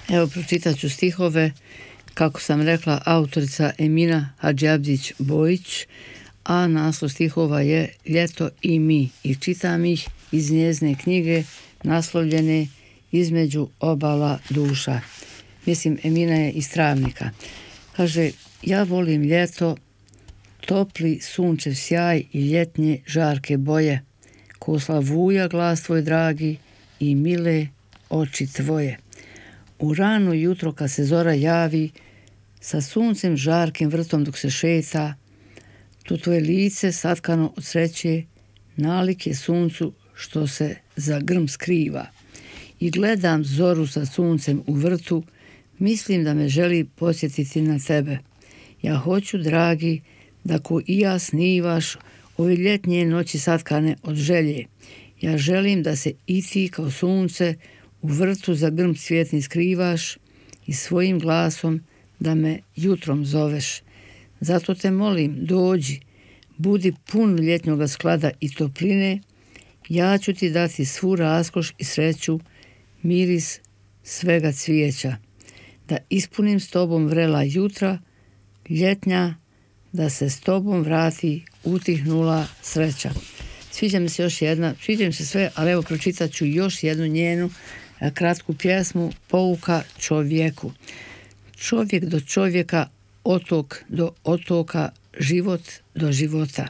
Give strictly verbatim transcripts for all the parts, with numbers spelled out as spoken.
Evo, pročitat ću stihove, kako sam rekla, autorica Emina Hadžiabdić-Bojić, a naslov stihova je Ljeto i mi, i čitam ih iz njezine knjige naslovljene Između obala duša. Mislim, Emina je iz Travnika. Kaže, ja volim ljeto, topli sunčev sjaj i ljetnje žarke boje, ko slavuja glas tvoj dragi i mile oči tvoje. U rano jutro kad se zora javi, sa suncem žarkim vrtom dok se šeta, tu tvoje lice satkano od sreće, nalik je suncu što se za grm skriva. I gledam zoru sa suncem u vrtu, mislim da me želi posjetiti na tebe. Ja hoću, dragi, da ko i ja snivaš ove ljetnje noći satkane od želje. Ja želim da se i ti kao sunce u vrtu za grm cvjetni skrivaš i svojim glasom da me jutrom zoveš. Zato te molim, dođi, budi pun ljetnjoga sklada i topline, ja ću ti dati svu raskoš i sreću, miris svega cvijeća, da ispunim s tobom vrela jutra, ljetnja, da se s tobom vrati utihnula sreća. Sviđa mi se još jedna, sviđa mi se sve, ali evo pročitat ću još jednu njenu kratku pjesmu Pouka čovjeku. Čovjek do čovjeka, otok do otoka, život do života.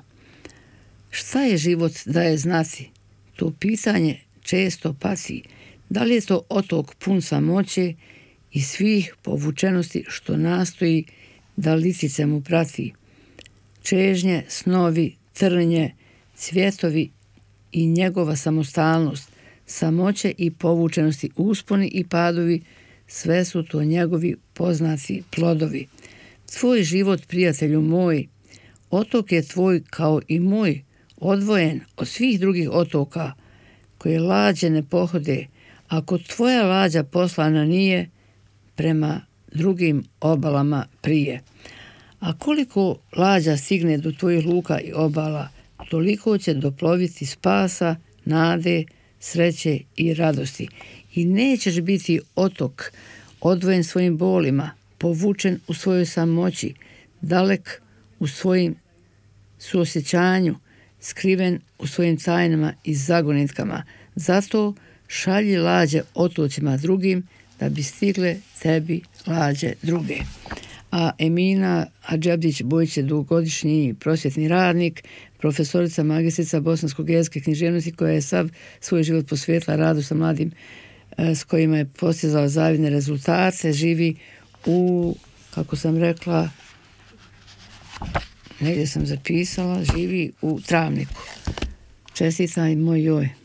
Šta je život da je znati? To pitanje često pati. Da li je to otok pun samoće i svih povučenosti što nastoji da lisice mu prati? Čežnje, snovi, trnje, cvjetovi i njegova samostalnost, samoće i povučenosti, usponi i padovi, sve su to njegovi poznati plodovi. Tvoj život, prijatelju moj, otok je tvoj kao i moj, odvojen od svih drugih otoka, koje lađe ne pohode, ako tvoja lađa poslana nije prema drugim obalama prije. A koliko lađa stigne do tvojih luka i obala, toliko će doploviti spasa, nade, sreće i radosti. I nećeš biti otok, odvojen svojim bolima, povučen u svojoj samoći, dalek u svojim suosjećanju, skriven u svojim tajnama i zagonitkama. Zato šalji lađe otocima drugim, da bi stigle tebi lađe druge. A Emina Hadžiabdić-Bojić je dugogodišnji prosvjetni radnik, profesorica, magistrica bosanskog jezika i književnosti, koja je sav svoj život posvetila radu sa mladim s kojima je postizala zavidne rezultate. Živi u, kako sam rekla, negdje sam zapisala, živi u Travniku. Čestitam i moj joj.